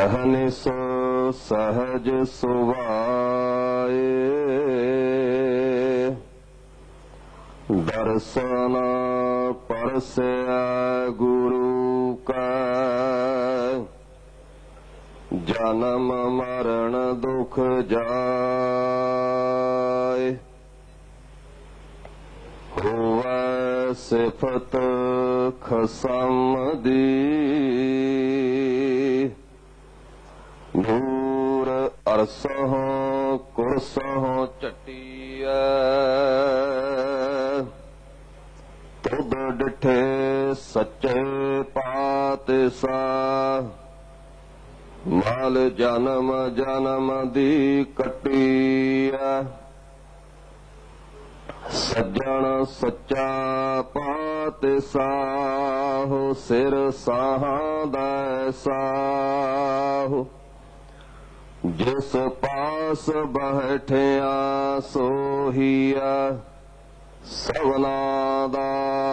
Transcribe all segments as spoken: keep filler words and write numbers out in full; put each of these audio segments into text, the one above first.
ਅਹਨਿਸ ਸਹਜ ਸੁਭਾਏ, ਦਰਸ਼ਨ ਪਰਸੈ ਗੁਰੂ ਕਾ, ਜਨਮ ਮਰਨ ਦੁਖ ਜਾਏ। ਹੋਵੈ ਸਿਫਤ ਖਸਮ ਦੀ, ਧੂਰ ਅਰਸਹੁ ਕੁਰਸਹੁ ਚਟੀਐ, ਤੁਧ ਡਿਠੇ ਸੱਚੇ ਪਾਤਸ਼ਾਹ, ਮਲ ਜਨਮ ਜਨਮ ਦੀ ਕੱਟੀਐ। ਸੱਜਣ ਸੱਚਾ ਪਾਤਸ਼ਾਹ, ਸਿਰ ਸਾਹਾਂ ਸਾਹੁ, ਜਿਸ ਪਾਸ ਬੈਠਿਆ ਸੋਹੀਆ, ਸਭਨਾ ਦਾ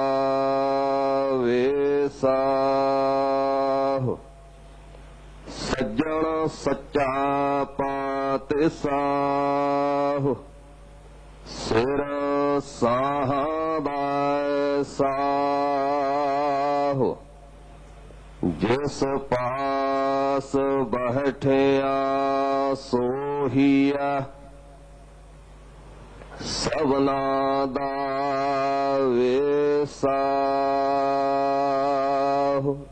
ਵੇਸਾਹੁ। ਸੱਜਣ ਸੱਚਾ ਪਾਤਸ਼ਾਹ, ਸਿਰ ਸਾਹਾਂ ਸਾਹੁ, ਜਿਸ ਪਾਸ ਬੈਠਿਆ ਸੋਹੀਆ, ਸਭਨਾ ਦਾ ਵੇਸਾਹੁ।